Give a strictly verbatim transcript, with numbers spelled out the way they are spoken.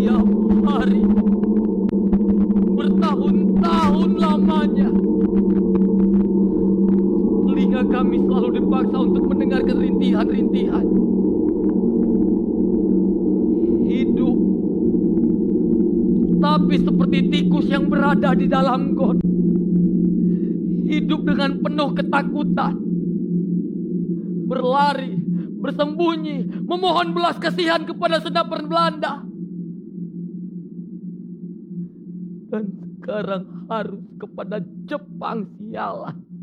Setiap hari, bertahun-tahun lamanya, telinga kami selalu dipaksa untuk mendengarkan rintihan-rintihan. Hidup, tapi seperti tikus yang berada di dalam got. Hidup dengan penuh ketakutan. Berlari, bersembunyi, memohon belas kasihan kepada senapan Belanda. Dan sekarang harus kepada Jepang, sialan.